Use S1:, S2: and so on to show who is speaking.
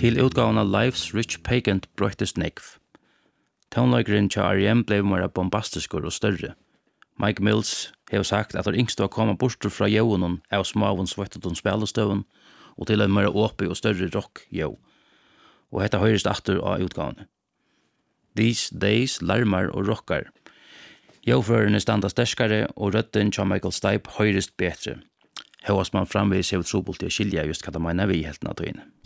S1: Til utgåvan av Life's Rich Pagan brøttest nekv. Tonleikeren til R.E.M. ble mer bombastiskur og større. Mike Mills har sagt at yngst var kommet bort fra jævnen av smavun svettutun spillestøven og til en mer åpig og større rock-jæv. Og dette høyrest atter av utgavene. These Days larmar og rockar. Jævførerne standa sterskare og røtten til Michael Stipe høyrest betre. Høyast man framvis hev trobult til å skilja just hva de mener vi helt naturlig.